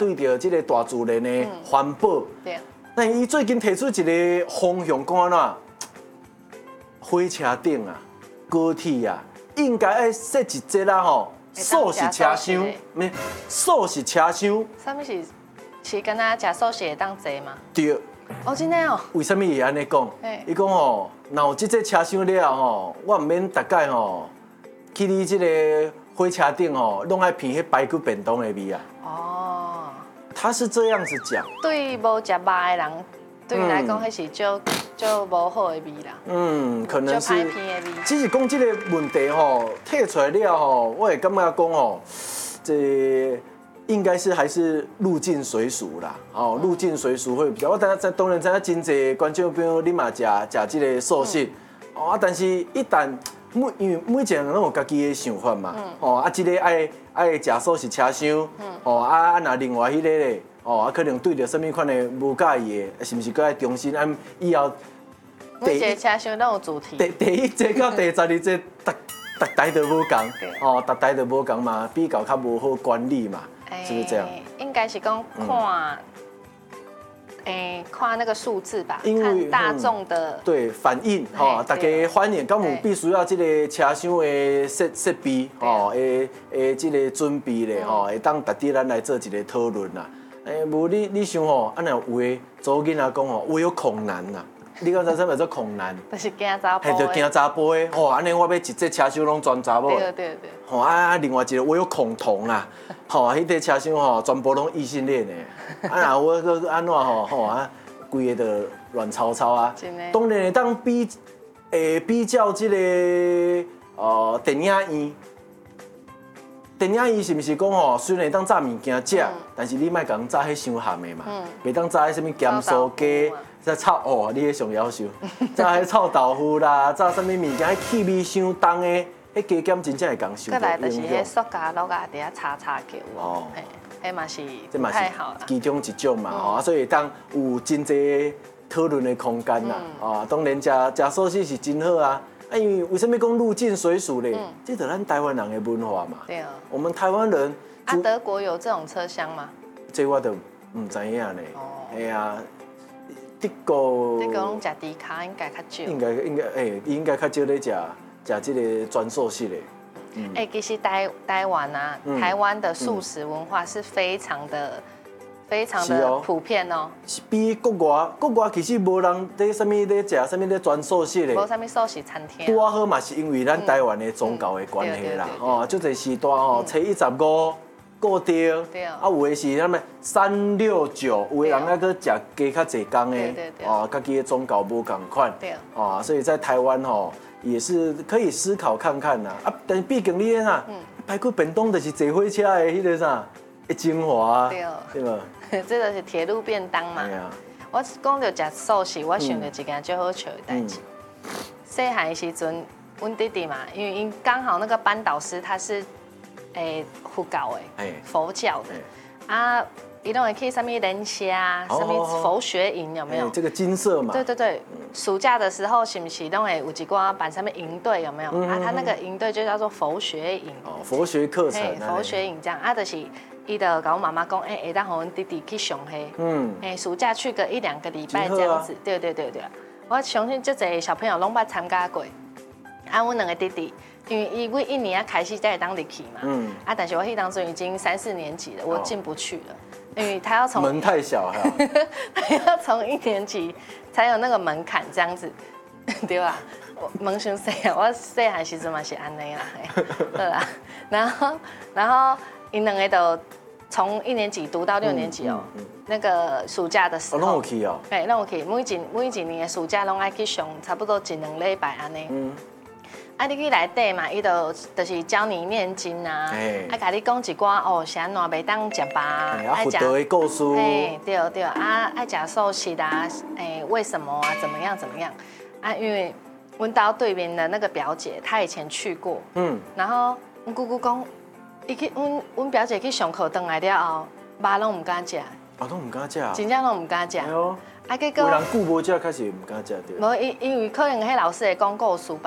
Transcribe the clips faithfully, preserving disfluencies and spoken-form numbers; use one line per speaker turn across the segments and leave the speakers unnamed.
对着这个大自然的环保。
对。
但伊最近提出一个方向，讲哪？火车顶啊，高铁啊，应该爱设一节啦吼，素食车厢，咩？素食车厢。
啥物是？是跟他食素食会当坐吗？
对。
哦，真的哦。
为什么会安尼讲？伊讲吼，若有即节车厢了吼，我毋免逐摆吼去你即个火车顶吼，拢爱闻迄排骨便当的味啊。哦。他是这样子讲。
对无食肉的人，对你来讲，迄是就就无好的味啦。嗯，
可能是。
就歹闻的味。
只是讲即个问题吼，提出来了吼，我会感觉讲吼，这。应该是还是入境随俗啦，哦，入境随俗会比较。我当然在当然知影真侪观众朋友你嘛食食这个素食，哦啊，但是一旦每因为每一个人拢有家己的想法嘛，哦啊，这个爱爱食素食车厢，哦啊啊，那另外迄个咧，哦啊，可能对着什么款的无介意的，是毋是搁爱重新按以后？
每一个车厢都有主题。
第第一节到第十二节，逐逐台都无共，哦，逐台都无共嘛，比较较无好管理嘛。是不是这样？
应该是讲看，诶，看那个数字吧，看大众的
对反应哈，大家反应，咁有必须要这个车厢的设设备吼，诶诶，这个准备咧吼，会当值得咱来做一个讨论啦。诶，无你你想吼，啊那有诶，做囡仔讲吼，有有恐男呐。你讲知啥物做恐男？
就是惊查甫。
系就惊查甫的，吼，安尼我要一节车厢拢专查某。
对对对。
吼啊，另外一个我有恐同啦，吼，迄个车厢吼全部拢异性恋的，啊那我个安怎吼吼啊，规个都乱糟糟啊。当然会当比诶比较即个呃电影院。电影院是毋是讲吼？虽然会当炸物件食，但是你莫讲炸迄伤咸的嘛，袂当炸迄什物咸酥鸡。在炒哦，你迄上夭寿，炸迄臭豆腐啦，炸什么物件，迄气味伤重的，迄加减真正会讲受到影响。
再来就是迄塑胶落啊，底下擦擦叫哦，嘿，迄嘛是不太好啦。
其中一种嘛，哦，所以当有真侪讨论的空间啦，啊，当然食食素食是真好啊，啊，因为为什么讲入境随俗咧？这是咱台湾人的文化嘛。对啊。我们台湾人。
啊，德国有这种车厢吗？
这我都唔知影咧。哦。哎呀。德国，
德国拢食低卡应该较少。
应该应该诶，应该较少咧食食这个专素食的。
哎，其实台台湾啊，台湾的素食文化是非常的、非常的普遍哦。
比国外，国外其实无人咧什么咧食什么咧专素食的。
无什么素食餐厅。
拄好嘛，是因为咱台湾的宗教的关系啦，哦，就这时段哦，初一十五。固定，啊有的是什么三六九，有的人那个食加较济工的，哦，家己的宗教无共款，哦，所以在台湾吼也是可以思考看看呐，啊，但是毕竟你啊，排骨便当就是坐火车的迄个啥，的精华，对吧？
这个是铁路便当嘛。我讲到食素食，我想到一件最好笑的代志。细汉的时阵，阮弟弟嘛，因为因刚好那个班导师他是。诶，佛教的，佛教的，啊，伊拢会去什么人虾，什么佛学营有没有？
这个金色嘛。
对对对，暑假的时候是不是拢会有一挂办什么营队有没有？啊，他那个营队就叫做佛学营。
哦，佛学课程。
佛学营这样，啊，就是伊就跟我妈妈讲，哎，会当和阮弟弟去上迄，嗯，哎，暑假去个一两个礼拜这样子。对对对对，我相信这侪小朋友拢捌参加过。啊，阮两个弟弟。因为伊我一年啊开始才会当入去嘛，嗯，啊，但是我迄当中已经三四年级了，我进不去了，因为他要从
门太小哈，
他要从一年级才有那个门槛这样子，对吧？我门伤细啊，我细汉时阵嘛是安尼啦，对啦，然后然后因两个都从一年级读到六年级哦，那个暑假的时候，
拢有去哦，
对，拢有去，每一每一年的暑假拢爱去上差不多一两礼拜安尼。啊，你去内底嘛，伊就就是教你念经啊，啊，甲你讲一寡哦，是安怎袂当食饱，
爱食佛的故事，
哎，对对啊，爱食素食啊，哎，为什么啊？怎么样怎么样？啊，因为阮家对面的那个表姐，她以前去过，嗯，然后阮姑姑讲，伊去阮阮表姐去上课回来了后，肉拢唔敢食，啊，
拢唔敢食，
真正拢唔敢食，啊，
结果有人久无食，开始唔敢食对。
无因因为可能迄老师会讲故事吧。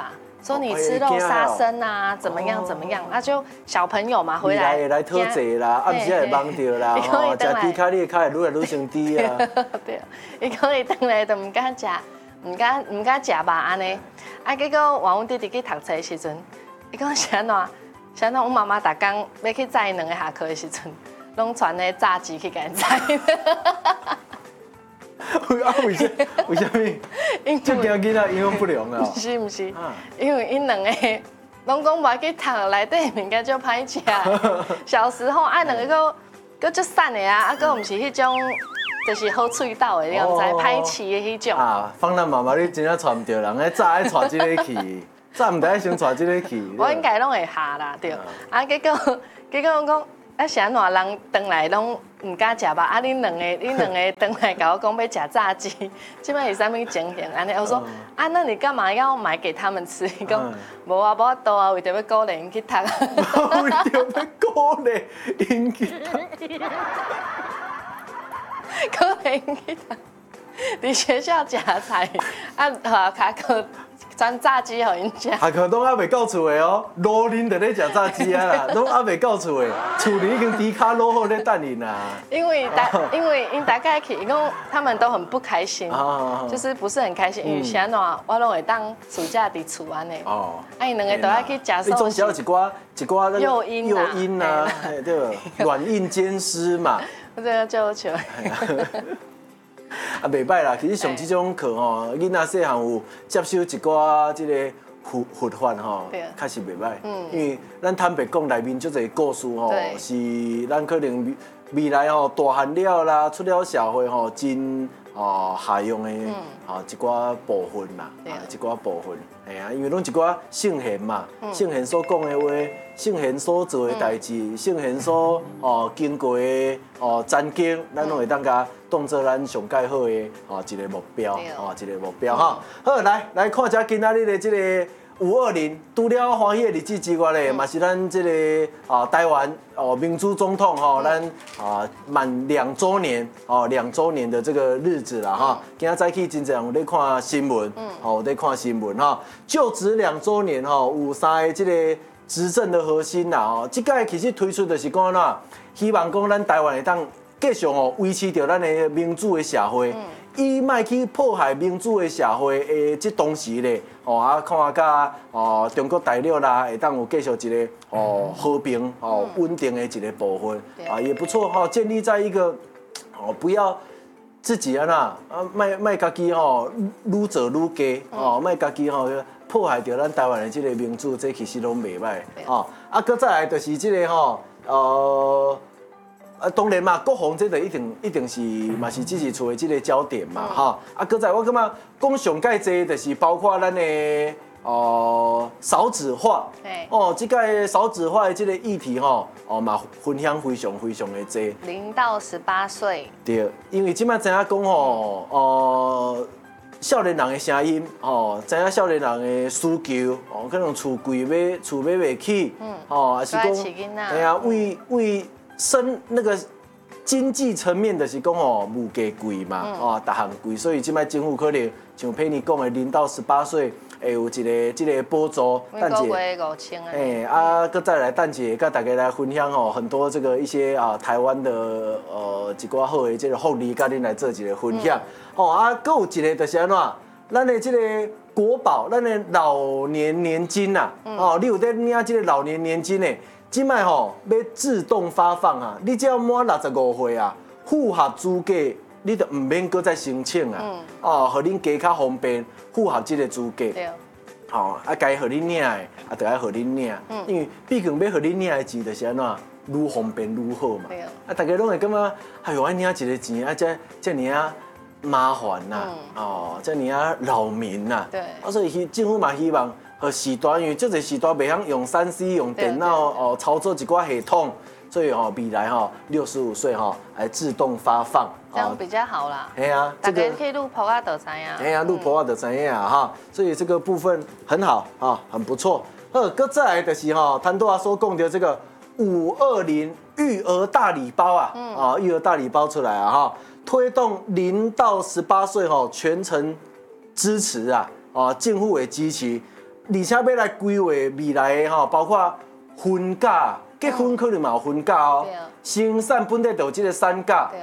说你吃肉杀生啊，怎么样怎么样，那就小朋友嘛回来
会来讨债啦，暗时会忘掉啦，吼，食猪脚你的脚会愈来愈伤低啊。
对，伊讲伊回来都唔敢食，唔敢唔敢食吧安尼，啊结果换阮弟弟去读册的时阵，伊讲是安怎？是安怎？阮妈妈逐工要去载两个下课的时阵，拢传那炸鸡去给人载。
啊，为什为什么？就惊囡仔营养不良啊？
不是不是，因为因两个拢讲无去读，内底物件就歹食。小时候啊，两个个个足瘦的啊，啊个毋是迄种，就是好喙斗的，你毋知歹饲的迄种。
啊，放咱妈妈你真正带唔着人，迄早爱带即个去，早唔得先带即个去。
我应该拢会下啦，对。啊，结果结果我讲。啊，是安怎人回来拢唔敢食吧？啊，恁两个，恁两个回来甲我讲要食炸鸡，即摆是啥物情形？安尼，我说啊，那你干嘛要买给他们吃？伊讲无啊，无法度啊，为着要鼓励因去读。
为着要鼓励因去读。
鼓励因去读。伫学校食菜，啊，下卡课。转炸鸡互因食，
下课拢还未到厝的哦，路恁就咧食炸鸡啊啦，拢还未到厝的，厝里已经猪脚卤好咧等恁啦。
因为大，因为因大概去，因为他们都很不开心，就是不是很开心，因为是安怎，我拢会当暑假伫厝安尼。哦。啊，因两个都爱去食寿司。
你总是要一寡一寡那个
诱因
诱因啊，对，软硬兼施嘛。
我这个就求。
啊，袂歹啦！其实上这种课吼，囡仔细汉有接受一寡即个佛佛法吼，确实袂歹。嗯。因为咱坦白讲，内面足侪故事吼，是咱可能未来吼大汉了啦，出了社会吼，真哦下用的啊一寡部分啦，啊一寡部分，系啊，因为拢一寡圣贤嘛，圣贤所讲的话，圣贤所做的代志，圣贤所哦经过的哦战经，咱拢会当甲当做咱上介好的哦一个目标，哦一个目标哈。好，来来看一下今仔日的这个。五二零，除了欢喜的日子之外咧，嘛是咱这个啊台湾哦民主总统吼，咱啊满两周年哦两周年的这个日子啦哈。今仔早起真侪人有咧看新闻，哦在看新闻哈。就职两周年吼，有三个这个执政的核心啦哦。这届其实推出的是讲哪，希望讲咱台湾会当继续哦维持着咱的民主的社会。伊莫去破坏民主的社会的这同时咧，哦啊看甲哦中国大陆啦，会当有继续一个哦和平哦稳定的一个部分啊也不错哈，建立在一个哦不要自己啊那啊莫莫家己吼愈做愈假哦，莫家己吼破坏掉咱台湾的这个民主，这其实拢袂歹哦。啊，搁再来就是这个吼呃。啊，当然嘛，国防这个一定一定是嘛是支持厝的这个焦点嘛，哈、嗯。啊，搁在我感觉讲上届这就是包括咱的哦少子化，哦，这个少子化的这个议题吼，哦嘛分享非常非常的多。
零到十八岁。对，
因为即摆知影讲吼，哦，少年人的声音，哦，知影少年人的需求，哦，可能厝贵买厝买袂起，嗯，哦，还是讲，哎呀，为为。生那个经济层面的是讲哦，物价贵嘛，哦，逐项贵，所以即摆政府可能像佩妮讲的，零到十八岁会有一个即个补助，
但是，哎，
啊，搁再来蛋姐跟大家来分享哦，很多这个一些啊台湾的呃一寡好的这个福利，甲恁来做一个分享。哦，啊，搁有一个就是安怎，咱的这个国保，咱的老年年金呐，哦，你有在领这个老年年金呢？即摆吼要自动发放啊！你只要满六十五岁啊，符合资格，你就唔免搁再申请啊。嗯、哦，互恁加较方便，符合这个资格。对。哦，啊，该互恁领的，啊，就爱互恁领。嗯。因为毕竟要互恁领的钱，就是安怎，愈方便愈好嘛。对。啊，大家拢会感觉，哎呦，安领一个钱啊，这这尔啊麻烦呐、啊，嗯、哦，这尔啊扰民呐、啊。对。啊，所以政府嘛希望。和时代，因为这个时代袂晓用三 C 用电脑哦操作一寡系统，所以哦未来哈六十五岁哈来自动发放，
这样比较好啦。
哎呀，
大家可以录播啊，就知影。
哎呀，录播啊，就知影啊哈，所以这个部分很好啊，很不错。呃，搁再来就是哈，谭多华所讲的这个五二零育儿大礼包啊，啊育儿大礼包出来啊哈，推动零到十八岁哈全程支持啊，啊政府的支持。 而且要来规划未来的吼，包括婚嫁，结婚可能嘛有婚嫁哦，生产本地就有这个产假，